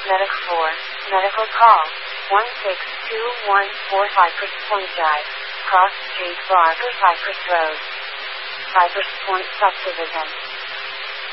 Medical 4, medical call, 16214 Cypress Point Drive, Cross Street, Barker, Cypress Road, Cypress Point Subdivision.